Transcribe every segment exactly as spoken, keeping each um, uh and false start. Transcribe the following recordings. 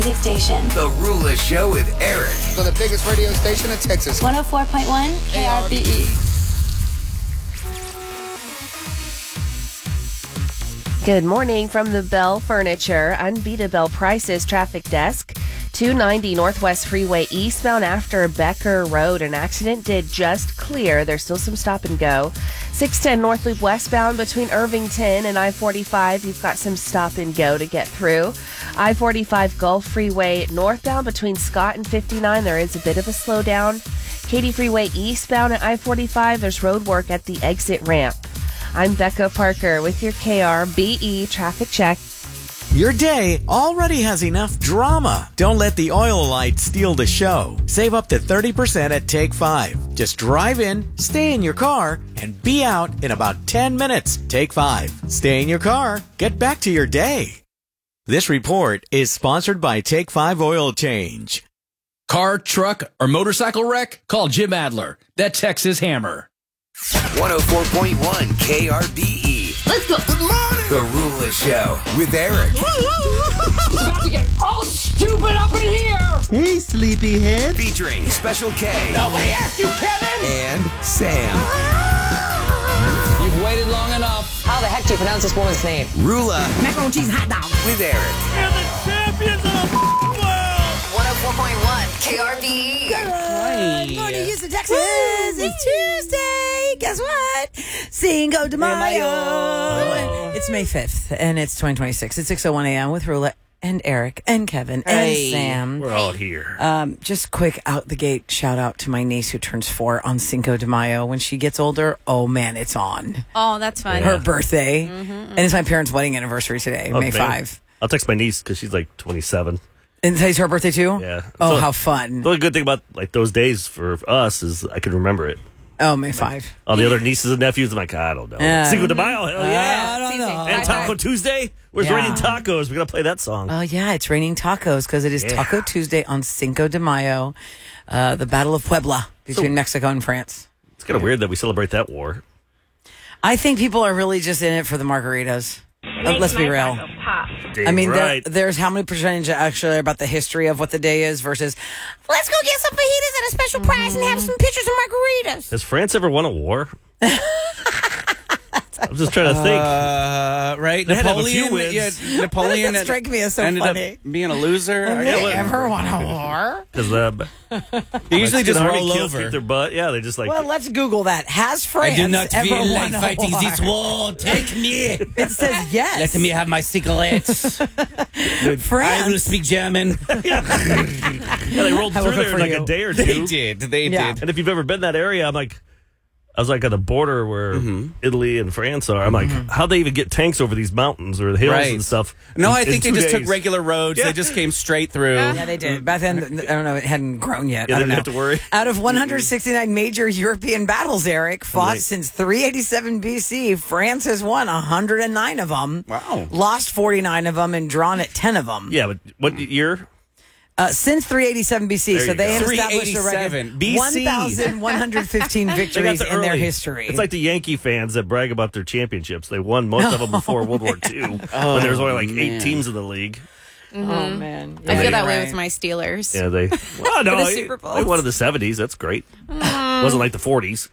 Music station. The Rula Show with Eric. On the biggest radio station in Texas. one oh four point one K R B E. Good morning from the Bell Furniture Unbeatable Prices Traffic Desk. two ninety Northwest Freeway eastbound after Becker Road. An accident did just clear. There's still some stop and go. six ten North Loop westbound between Irvington and I forty-five. You've got some stop and go to get through. I forty-five Gulf Freeway northbound between Scott and fifty-nine. There is a bit of a slowdown. Katy Freeway eastbound at I forty-five. There's road work at the exit ramp. I'm Becca Parker with your K R B E traffic check. Your day already has enough drama. Don't let the oil light steal the show. Save up to thirty percent at Take five. Just drive in, stay in your car, and be out in about ten minutes. Take five. Stay in your car. Get back to your day. This report is sponsored by Take five Oil Change. Car, truck, or motorcycle wreck? Call Jim Adler. That Texas Hammer. one oh four point one K R B E. Let's go. Good morning. The Rula Show with Eric. It's about to get all stupid up in here. Hey, sleepyhead. Featuring Special K. Nobody asked you, Kevin. And Sam. You've waited long enough. How the heck do you pronounce this woman's name? Rula. Macaroni and cheese hot dog. With Eric. We're the champions of the world. one oh four point one K R B E. Good morning, Houston, Texas. It's Tuesday. Guess what? Cinco de Mayo. It's May fifth, and it's twenty twenty-six. It's six oh one a.m. with Rula and Eric and Kevin Hey. and Sam. We're all here. Um, just quick out the gate shout out to my niece who turns four on Cinco de Mayo. When she gets older, oh man, it's on. Oh, that's fun. Her birthday. Mm-hmm, mm-hmm. And it's my parents' wedding anniversary today, Oh, May man. fifth. I'll text my niece because she's like twenty-seven. And today's her birthday too? Yeah. Oh, So- how fun. The only good thing about like those days for us is I can remember it. Oh, May fifth. All the other nieces and nephews, I'm like, I don't know. Yeah. Cinco de Mayo, hell yeah. I don't know. And Taco Tuesday? Where's Yeah. Raining Tacos? We're going to play that song. Oh, yeah, it's raining tacos because it is Yeah. Taco Tuesday on Cinco de Mayo, uh, the Battle of Puebla between So- Mexico and France. It's kind of weird that we celebrate that war. I think people are really just in it for the margaritas. Uh, let's be real. Damn I mean, there- right. there's how many percentage actually about the history of what the day is versus let's go get some fajitas at a special price and have some pictures of margaritas. Has France ever won a war? I'm just trying to think. Uh, right? They had to have a Napoleon, few wins. yeah, Napoleon That doesn't strike me as so ended funny. up being a loser. Have I- they what- ever won a war? Because uh, They usually just Mexican army roll kills, over. kick their butt. Yeah, they just like. Well, let's Google that. Has France I do not ever feel won like a fighting war? this war. Take me. It says yes. Let me have my cigarettes. France. I will speak German. yeah, they rolled I through will there cook in for like you. a day or They two. did. They Yeah. did. And if you've ever been in that area, I'm like, I was like on the border where Mm-hmm. Italy and France are. I'm like, how'd they even get tanks over these mountains or the hills Right. and stuff? No, in- I in think they two just days? took regular roads. Yeah. They just came straight through. Yeah, they did. Back then, I don't know, it hadn't grown yet. Yeah, I they don't didn't know. have to worry. Out of one hundred sixty-nine major European battles, Eric, fought Right. since three eighty-seven B C, France has won one hundred nine of them. Wow. Lost forty-nine of them and drawn at ten of them. Yeah, but what year? Uh, since three eighty-seven B C, There so you they go. have established a three eighty-seven record B C. one thousand one hundred fifteen They got victories the in their early- history. It's like the Yankee fans that brag about their championships. They won most of them before World War Two, when there was only like eight man. teams in the league. oh, man. I Yeah, feel that you're way right. with my Steelers. Yeah, they. Well, no, the they, Super Bowls. they won in the seventies. That's great. Wasn't like the forties.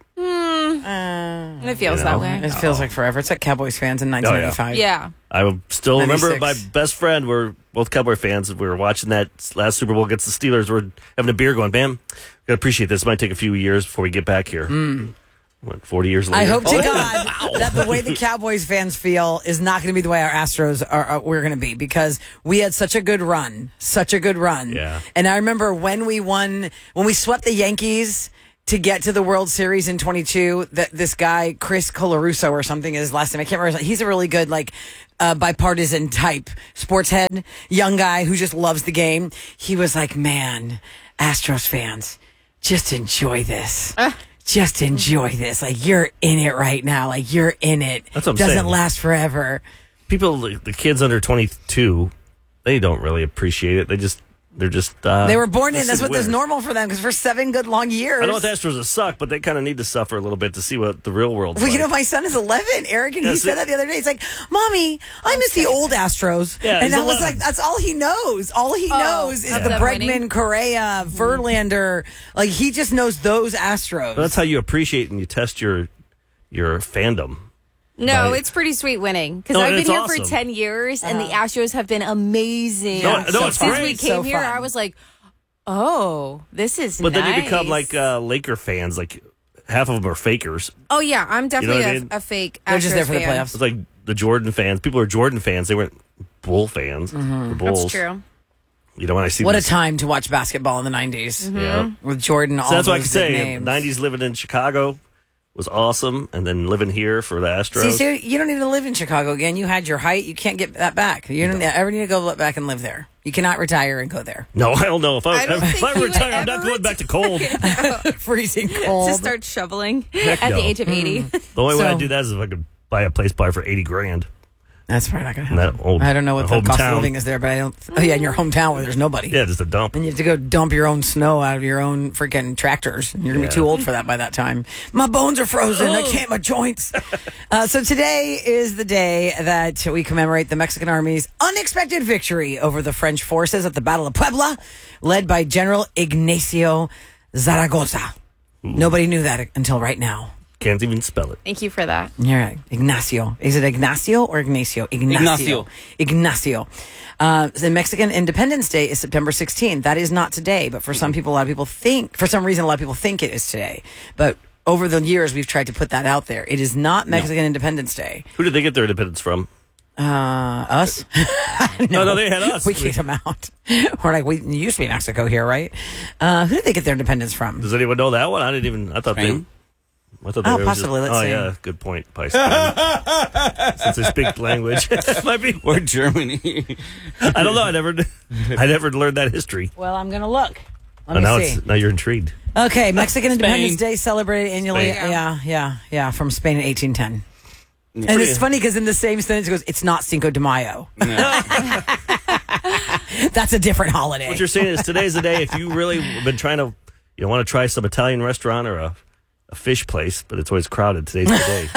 Uh, It feels You that know? way. it feels like forever. It's like Cowboys fans in nineteen ninety-five. Yeah. I still remember my ninety-six. best friend. We're both Cowboy fans. We were watching that last Super Bowl against the Steelers. We're having a beer, going, "Bam, gotta appreciate this. Might take a few years before we get back here." What, Forty years later. I hope to Oh, God that the way the Cowboys fans feel is not going to be the way our Astros are, are we're going to be, because we had such a good run, such a good run. Yeah. And I remember when we won, when we swept the Yankees to get to the World Series in twenty-two, that this guy, Chris Colarusso or something is his last name. I can't remember. He's a really good, like, uh, bipartisan type sports head, young guy who just loves the game. He was like, man, Astros fans, just enjoy this. Uh. Just enjoy this. Like, you're in it right now. Like, you're in it. That's what I'm Doesn't saying. last forever. People, the the kids under twenty-two, they don't really appreciate it. They just They're just uh, They were born in. this That's is what was winners. normal for them because for seven good long years. I don't want the Astros to suck, but they kind of need to suffer a little bit to see what the real world's Well, like. you know, my son is eleven, Eric, and he Yes, said it- that the other day. He's like, "Mommy, I miss the old Astros." Yeah, and he's that was eleven. like, that's all he knows. All he Oh, knows is of the them Bregman, winning. Correa, Verlander. Like he just knows those Astros. But that's how you appreciate and you test your your fandom. No, Right. it's pretty sweet winning because No, I've been it's here awesome. for ten years, and Uh-huh. the Astros have been amazing. No, no, so it's since great. we came So here, fun. I was like, "Oh, this is." But then you nice. become like uh, Laker fans. Like half of them are fakers. Oh yeah, I'm definitely what I a, mean? a fake. They're just Astros there for the fan. playoffs. It's like the Jordan fans. People are Jordan fans. They weren't Bull fans. Mm-hmm. The Bulls. That's true. You know when I see What a these, time to watch basketball in the nineties Yeah. with Jordan. All So that's what I those can big say. names. nineties living in Chicago was awesome, and then living here for the Astros. See, so you don't need to live in Chicago again. You had your height. You can't get that back. You don't ever need to go back and live there. You cannot retire and go there. No, I don't know if I, I don't if think I he would retire. I'm not ever going back to cold. Freezing cold. To start shoveling Heck at no. the age of eighty. The only way So- I do that is if I could buy a place buy for eighty grand. That's probably not going to In happen. that old, I don't know what the cost of hometown. living is there, but I don't. Oh yeah, in your hometown where there's nobody. Yeah, just a dump. And you have to go dump your own snow out of your own freaking tractors. And you're going to be Yeah. too old for that by that time. My bones are frozen. I can't, my joints. Uh, so today is the day that we commemorate the Mexican Army's unexpected victory over the French forces at the Battle of Puebla, led by General Ignacio Zaragoza. Nobody knew that until right now. Can't even spell it. Thank you for that. You're right. Ignacio. Is it Ignacio or Ignacio? Ignacio. Ignacio. Uh, the Mexican Independence Day is September sixteenth. That is not today, but for some people, a lot of people think, for some reason, a lot of people think it is today. But over the years, we've tried to put that out there. It is not Mexican Independence Day. Who did they get their independence from? Uh, us? No, no, they had us. We kicked them out. We're like, we it used to be Mexico here, right? Uh, who did they get their independence from? Does anyone know that one? I didn't even. I thought Spain? they. I thought they Oh, were possibly. Just, Let's oh, see. yeah. Good point. By Spain. Since they speak language, might be. Or Germany. I don't know. I never. I never learned that history. Well, I'm going to look. Let Oh, me now see. it's now you're intrigued. Okay, Mexican Independence Spain. Day celebrated annually. Spain. Yeah, yeah, yeah, from Spain in eighteen ten. And it's funny because in the same sentence it goes, it's not Cinco de Mayo. That's a different holiday. What you're saying is today's the day if you really have been trying to, you know, want to try some Italian restaurant or a, a fish place, but it's always crowded. Today's the day.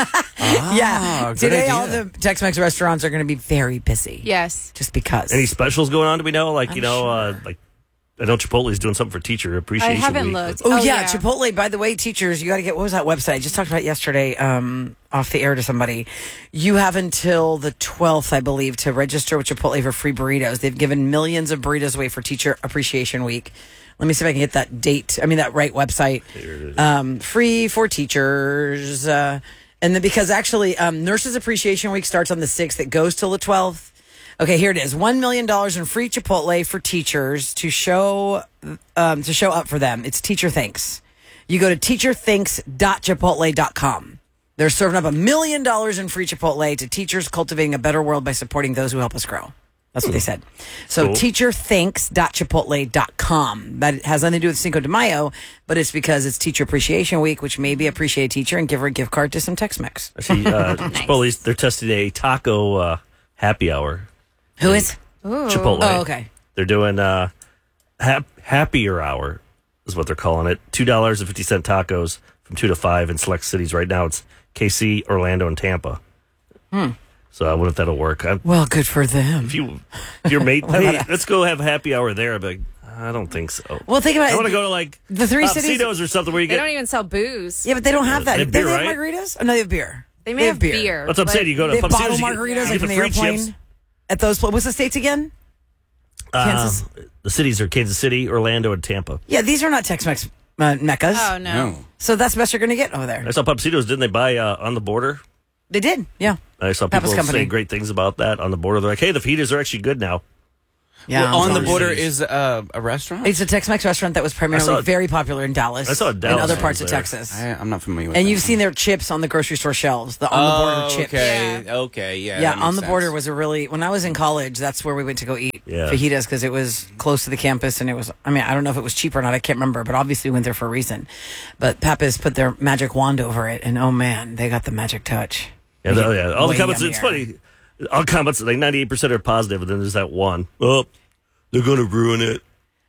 yeah. good Today, idea. all the Tex-Mex restaurants are going to be very busy. Yes. Just because. Any specials going on? Do we know? Like you I'm know, uh, sure. like I know Chipotle's doing something for Teacher Appreciation I haven't Week. looked. Oh, Oh, yeah. yeah. Chipotle, by the way, teachers, you got to get, what was that website? I just talked about it yesterday um, off the air to somebody. You have until the twelfth, I believe, to register with Chipotle for free burritos. They've given millions of burritos away for Teacher Appreciation Week. Let me see if I can get that date. I mean, that right website. Here it is. Um, free for teachers. Uh, and then because actually, um, Nurses Appreciation Week starts on the sixth. It goes till the twelfth. Okay, here it is. One million dollars in free Chipotle for teachers to show um, to show up for them. It's Teacher Thanks. You go to teacher thanks dot chipotle dot com. They're serving up a million dollars in free Chipotle to teachers cultivating a better world by supporting those who help us grow. That's what they said. So Cool. teacher thanks dot chipotle dot com. That has nothing to do with Cinco de Mayo, but it's because it's Teacher Appreciation Week, which maybe appreciate a teacher and give her a gift card to some Tex-Mex. See, uh, Chipotle's they're testing a taco uh, happy hour. Who is? Chipotle. Oh, okay. They're doing uh, hap- happier hour is what they're calling it. Two dollars and fifty cent tacos from two to five in select cities. Right now, it's K C, Orlando, and Tampa. Hmm. So I wonder if that'll work. I, Well, good for them. if you, if your mate, hey, let's go have happy hour there. I'd be like, I don't think so. Well, think about I it. want to go to like The three cities- Papasitos or something where you They get. don't even sell booze. Yeah, but they don't have that. They have They beer, have right? margaritas? Oh, no, they have beer. They may have beer. That's what I'm but- saying. You go to They have Papasitos, bottle you get- margaritas you like get from the the free airplane. chips. At those places. What's the states again? Kansas? Uh, the cities are Kansas City, Orlando, and Tampa. Yeah, these are not Tex-Mex uh, meccas. Oh, no. No. So that's the best you're going to get over there. I saw Papasitos. Didn't they buy uh, On the Border? They did, yeah. I saw Pappas people Company. saying great things about that on the border. They're like, hey, the fajitas are actually good now. Yeah. Well, on the Sorry. border is uh, a restaurant? It's a Tex-Mex restaurant that was primarily I saw it- very popular in Dallas. I saw it in Dallas and other when I parts of was there. Texas. I, I'm not familiar with and that you've one. seen their chips on the grocery store shelves, the on the border Oh, chips. okay. Okay, yeah. Yeah, that makes on the sense. border was a really. When I was in college, that's where we went to go eat Yeah. fajitas because it was close to the campus and it was. I mean, I don't know if it was cheap or not. I can't remember, but obviously we went there for a reason. But Pappas put their magic wand over it, and oh man, they got the magic touch. Yeah, the, yeah. All the Way comments. It's yummier. funny. All comments like ninety-eight percent are positive, and then there's that one. Oh, they're going to ruin it.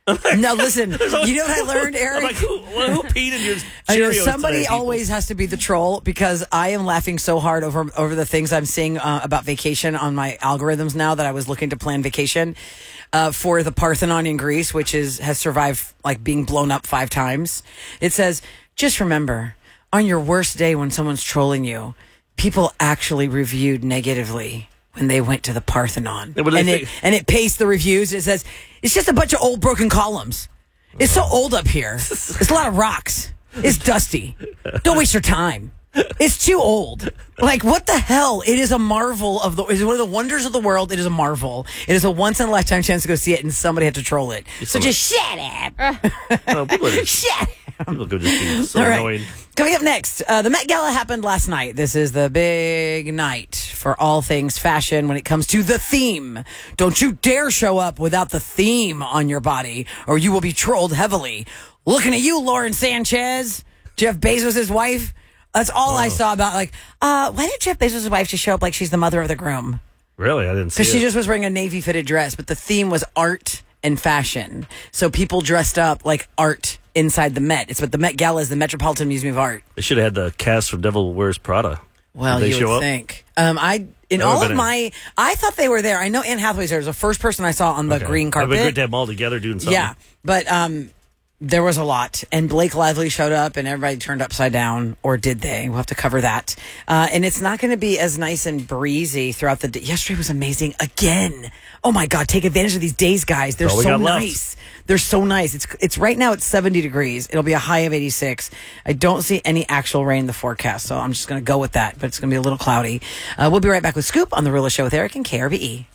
No, listen. You know what I learned, Eric? I'm like, who, who peed in your I know, Cheerios somebody today, people? always has to be the troll because I am laughing so hard over over the things I'm seeing uh, about vacation on my algorithms now that I was looking to plan vacation uh, for the Parthenon in Greece, which is has survived like being blown up five times. It says, just remember, on your worst day when someone's trolling you, people actually reviewed negatively when they went to the Parthenon. Yeah, and, they it, and it pastes the reviews. It says, it's just a bunch of old broken columns. It's so old up here. It's a lot of rocks. It's dusty. Don't waste your time. It's too old. Like, what the hell? It is a marvel of the, it is one of the wonders of the world. It is a marvel. It is a once in a lifetime chance to go see it, and somebody had to troll it. So just shut up. No, people are just, Shut up. people could just be so All right. annoying. Coming up next, uh, the Met Gala happened last night. This is the big night for all things fashion when it comes to the theme. Don't you dare show up without the theme on your body, or you will be trolled heavily. Looking at you, Lauren Sanchez, Jeff Bezos' wife. That's all I saw about, like, uh, why did Jeff Bezos' wife just show up like she's the mother of the groom? Really? I didn't see Because she it. just was wearing a navy fitted dress, but the theme was art and fashion. So people dressed up like art inside the Met. It's what the Met Gala is, the Metropolitan Museum of Art. They should have had the cast from Devil Wears Prada. Well, Did they you show would up? think. Um, I in That all would've of been my, I thought they were there. I know Anne Hathaway's there. It was the first person I saw on the Okay. green It'd carpet. be great to have them all together doing something. Yeah, but um, there was a lot, and Blake Lively showed up, and everybody turned upside down, or did they? We'll have to cover that. Uh, and it's not going to be as nice and breezy throughout the day. Yesterday was amazing again. Oh my God, take advantage of these days, guys. They're That's all we so got left. nice. They're so nice. It's it's right now it's seventy degrees. It'll be a high of eighty-six. I don't see any actual rain in the forecast, so I'm just going to go with that. But it's going to be a little cloudy. Uh, we'll be right back with Scoop on the Real Show with Eric and K R B E.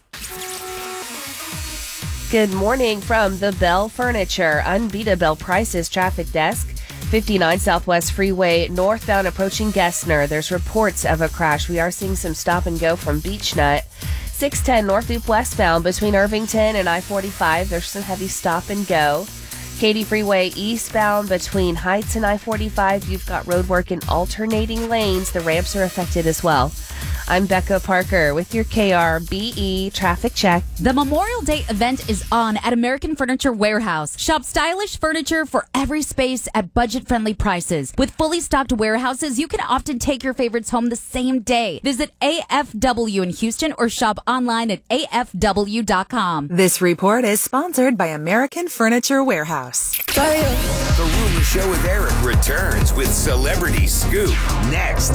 Good morning from the Bell Furniture Unbeatable Prices Traffic Desk. fifty-nine Southwest Freeway, northbound approaching Gessner. There's reports of a crash. We are seeing some stop and go from Beechnut. six ten North Loop westbound between Irvington and I forty-five. There's some heavy stop and go. Katy Freeway eastbound between Heights and I forty-five. You've got road work in alternating lanes. The ramps are affected as well. I'm Becca Parker with your K R B E traffic check. The Memorial Day event is on at American Furniture Warehouse. Shop stylish furniture for every space at budget-friendly prices. With fully stocked warehouses, you can often take your favorites home the same day. Visit A F W in Houston or shop online at A F W dot com. This report is sponsored by American Furniture Warehouse. The Rumor Show with Eric returns with Celebrity Scoop next.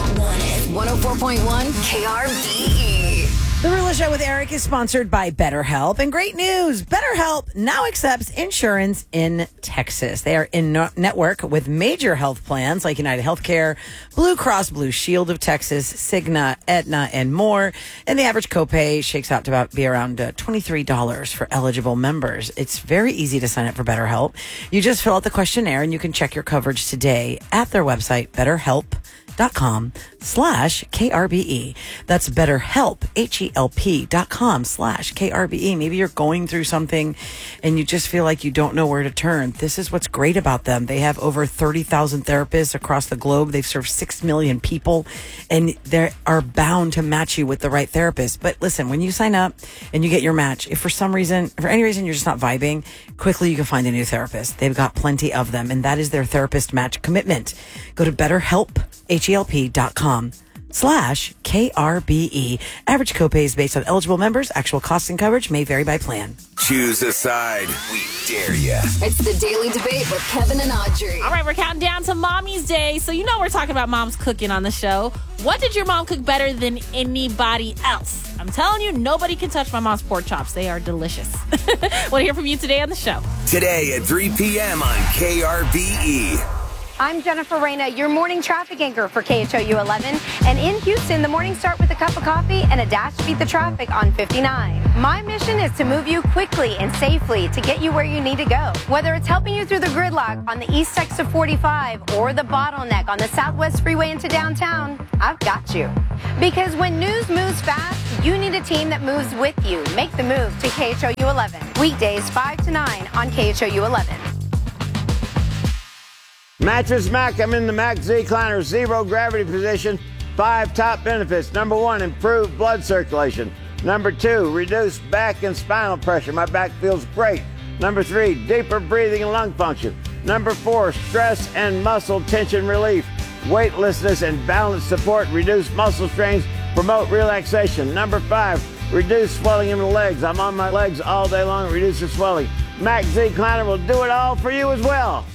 one oh four point one K R B E. The Real Show with Eric is sponsored by BetterHelp. And great news, BetterHelp now accepts insurance in Texas. They are in no- network with major health plans like United Healthcare, Blue Cross Blue Shield of Texas, Cigna, Aetna, and more. And the average copay shakes out to about be around uh, twenty-three dollars for eligible members. It's very easy to sign up for BetterHelp. You just fill out the questionnaire and you can check your coverage today at their website, BetterHelp. Dot com slash K R B E. That's BetterHelp, H E L P dot com slash K R B E. Maybe you're going through something and you just feel like you don't know where to turn. This is what's great about them. They have over thirty thousand therapists across the globe. They've served six million people and they are bound to match you with the right therapist. But listen, when you sign up and you get your match, if for some reason, for any reason you're just not vibing, quickly you can find a new therapist. They've got plenty of them and that is their therapist match commitment. Go to BetterHelp, H E L P dot com slash K R B E. Average copays based on eligible members. Actual costs and coverage may vary by plan. Choose a side. We dare ya. It's the Daily Debate with Kevin and Audrey. All right, we're counting down to Mommy's Day. So you know we're talking about mom's cooking on the show. What did your mom cook better than anybody else? I'm telling you, nobody can touch my mom's pork chops. They are delicious. Want to hear from you today on the show. Today at three p.m. on K R B E. I'm Jennifer Reyna, your morning traffic anchor for K H O U eleven. And in Houston, the mornings start with a cup of coffee and a dash to beat the traffic on fifty-nine. My mission is to move you quickly and safely to get you where you need to go. Whether it's helping you through the gridlock on the east side of forty-five or the bottleneck on the Southwest Freeway into downtown, I've got you. Because when news moves fast, you need a team that moves with you. Make the move to K H O U eleven. Weekdays five to nine on K H O U eleven. Mattress Mac, I'm in the Mac Z-Cliner zero gravity position. Five top benefits. Number one, improved blood circulation. Number two, reduced back and spinal pressure. My back feels great. Number three, deeper breathing and lung function. Number four, stress and muscle tension relief. Weightlessness and balance support, reduce muscle strains, promote relaxation. Number five, reduce swelling in the legs. I'm on my legs all day long, reduce the swelling. Max Z-Kleiner will do it all for you as well.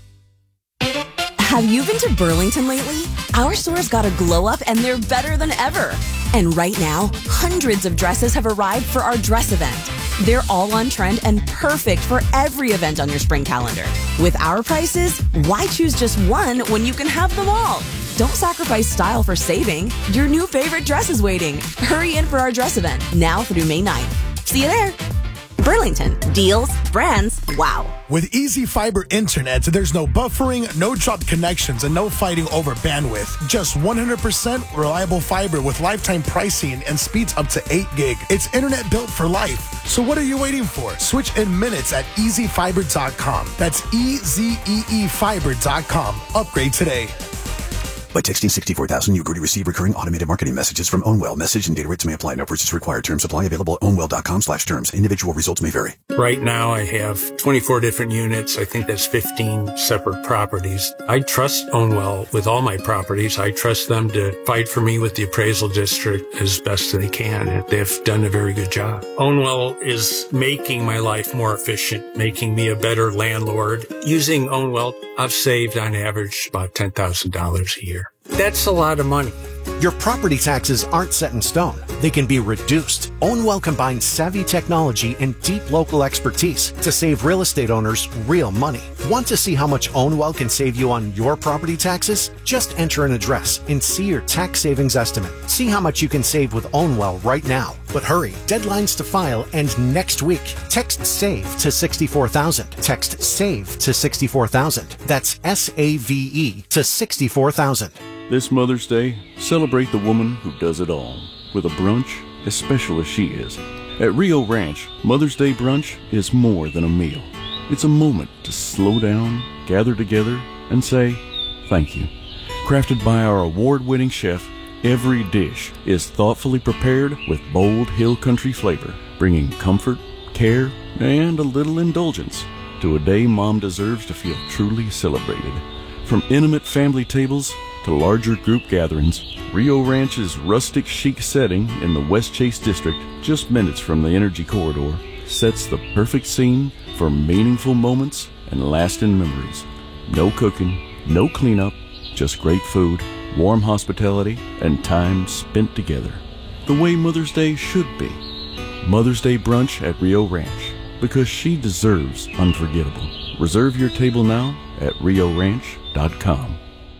Have you been to Burlington lately? Our store's got a glow up and they're better than ever. And right now, hundreds of dresses have arrived for our dress event. They're all on trend and perfect for every event on your spring calendar. With our prices, why choose just one when you can have them all? Don't sacrifice style for saving. Your new favorite dress is waiting. Hurry in for our dress event, now through May ninth. See you there. Burlington. Deals, brands, wow. With Easy Fiber Internet, there's no buffering, no dropped connections, and no fighting over bandwidth. Just one hundred percent reliable fiber with lifetime pricing and speeds up to eight gig. It's internet built for life. So what are you waiting for? Switch in minutes at easy fiber dot com. That's E Z E E fiber dot com. Upgrade today. By texting sixty-four thousand, you agree to receive recurring automated marketing messages from Ownwell. Message and data rates may apply. No purchase required. Terms apply. Available at ownwell dot com slash terms. Individual results may vary. Right now, I have twenty-four different units. I think that's fifteen separate properties. I trust Ownwell with all my properties. I trust them to fight for me with the appraisal district as best they can. And they've done a very good job. Ownwell is making my life more efficient, making me a better landlord. Using Ownwell, I've saved on average about ten thousand dollars a year. That's a lot of money. Your property taxes aren't set in stone. They can be reduced. Ownwell combines savvy technology and deep local expertise to save real estate owners real money. Want to see how much Ownwell can save you on your property taxes? Just enter an address and see your tax savings estimate. See how much you can save with Ownwell right now. But hurry, deadlines to file end next week. Text SAVE to sixty-four thousand. Text SAVE to sixty-four thousand. That's S A V E to sixty-four thousand. This Mother's Day, celebrate the woman who does it all with a brunch as special as she is. At Rio Ranch, Mother's Day brunch is more than a meal. It's a moment to slow down, gather together, and say thank you. Crafted by our award-winning chef, every dish is thoughtfully prepared with bold hill country flavor, bringing comfort, care, and a little indulgence to a day Mom deserves to feel truly celebrated. From intimate family tables to larger group gatherings, Rio Ranch's rustic chic setting in the West Chase District, just minutes from the Energy Corridor, sets the perfect scene for meaningful moments and lasting memories. No cooking, no cleanup, just great food, warm hospitality, and time spent together. The way Mother's Day should be. Mother's Day brunch at Rio Ranch, because she deserves unforgettable. Reserve your table now at rio ranch dot com.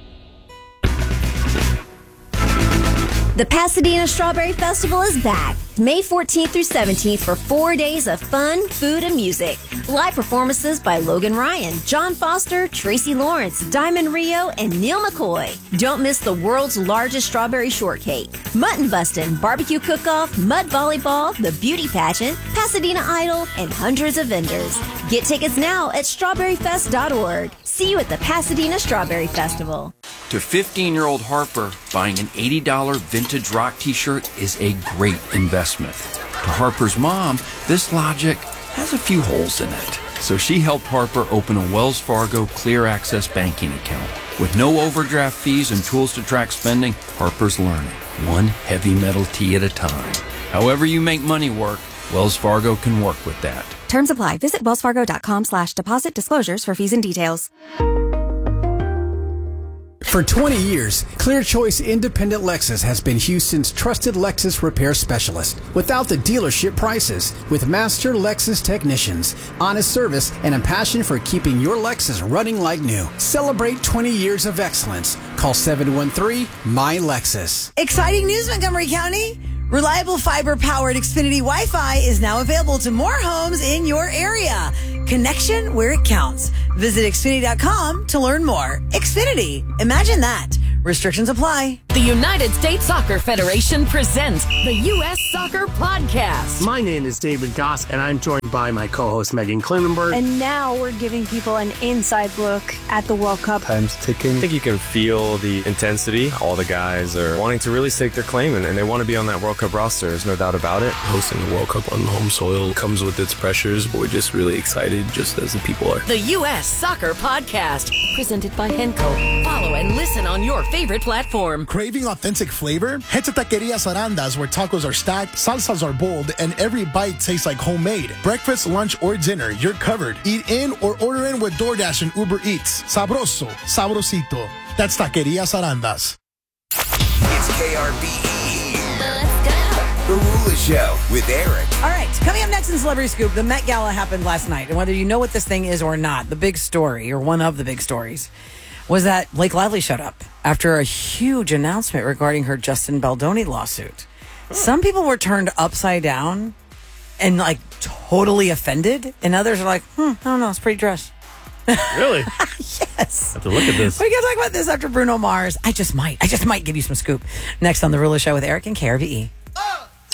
The Pasadena Strawberry Festival is back, May fourteenth through seventeenth for four days of fun, food, and music. Live performances by Logan Ryan, John Foster, Tracy Lawrence, Diamond Rio, and Neil McCoy. Don't miss the world's largest strawberry shortcake, mutton bustin', barbecue cook-off, mud volleyball, the beauty pageant, Pasadena Idol, and hundreds of vendors. Get tickets now at strawberry fest dot org. See you at the Pasadena Strawberry Festival. To fifteen-year-old Harper, buying an eighty dollars vintage rock t-shirt is a great investment. To Harper's mom, this logic has a few holes in it. So she helped Harper open a Wells Fargo Clear Access banking account. With no overdraft fees and tools to track spending, Harper's learning, one heavy metal tee at a time. However you make money work, Wells Fargo can work with that. Terms apply. Visit wells fargo dot com slash deposit disclosures for fees and details. For twenty years, Clear Choice Independent Lexus has been Houston's trusted Lexus repair specialist. Without the dealership prices, with master Lexus technicians, honest service, and a passion for keeping your Lexus running like new. Celebrate twenty years of excellence. Call seven one three, M Y Lexus. Exciting news, Montgomery County. Reliable fiber-powered Xfinity Wi-Fi is now available to more homes in your area. Connection where it counts. Visit Xfinity dot com to learn more. Xfinity. Imagine that. Restrictions apply. The United States Soccer Federation presents the U S Soccer Podcast. My name is David Goss, and I'm joined by my co-host Megan Klinenberg. And now we're giving people an inside look at the World Cup. Time's ticking. I think you can feel the intensity. All the guys are wanting to really stake their claim, and, and they want to be on that World Cup roster. There's no doubt about it. Hosting the World Cup on home soil comes with its pressures, but we're just really excited, just as the people are. The U S Soccer Podcast, presented by Henco. Follow and listen on your favorite platform. Craving authentic flavor? Head to Taqueria Sarandas, where tacos are stacked, salsas are bold, and every bite tastes like homemade. Breakfast, lunch, or dinner, you're covered. Eat in or order in with DoorDash and Uber Eats. Sabroso, sabrosito. That's Taqueria Sarandas. It's K R B E. Let's go. The Rula Show with Eric. All right, coming up next in Celebrity Scoop, the Met Gala happened last night. And whether you know what this thing is or not, the big story, or one of the big stories, was that Blake Lively showed up after a huge announcement regarding her Justin Baldoni lawsuit. Some people were turned upside down and like totally offended, and others are like, hmm, I don't know, it's pretty dress. Really? Yes. I have to look at this. We can talk about this after Bruno Mars. I just might. I just might give you some scoop. Next on The Rula Show with Eric and K R V E.